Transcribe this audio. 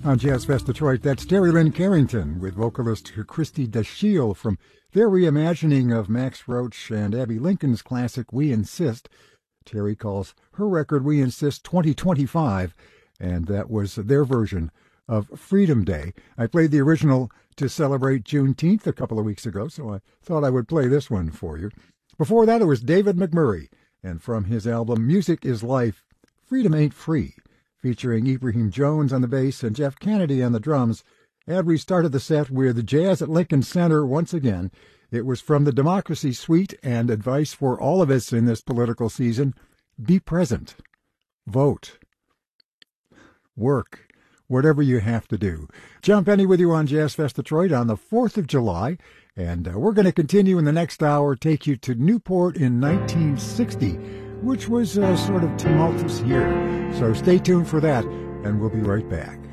On Jazz Fest Detroit, that's Terry Lynn Carrington with vocalist Christy Dashiell from their reimagining of Max Roach and Abbey Lincoln's classic We Insist. Terry calls her record We Insist 2025, and that was their version of Freedom Day. I played the original to celebrate Juneteenth a couple of weeks ago, so I thought I would play this one for you. Before that, it was David McMurray, and from his album Music is Life, Freedom Ain't Free, featuring Ibrahim Jones on the bass and Jeff Kennedy on the drums. And we started the set with Jazz at Lincoln Center once again. It was from the Democracy Suite, and advice for all of us in this political season: be present, vote, work, whatever you have to do. John Penny with you on Jazz Fest Detroit on the 4th of July, and we're going to continue in the next hour, take you to Newport in 1960, which was a sort of tumultuous year. So stay tuned for that, and we'll be right back.